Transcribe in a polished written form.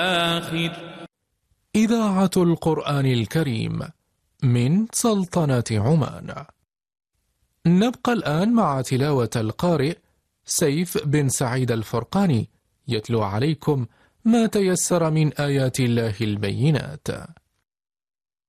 آخر. إذاعة القرآن الكريم من سلطنة عمان. نبقى الآن مع تلاوة القارئ سيف بن سعيد الفرقاني يتلو عليكم ما تيسر من آيات الله البينات.